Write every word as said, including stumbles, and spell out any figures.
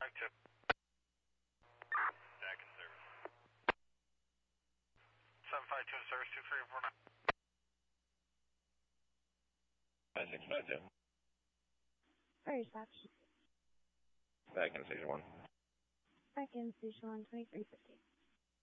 Tip. Jack in service. seven five two in service, two three four nine. five six five two. Fire dispatch. Back in station one. Back in station one, twenty-three fifty.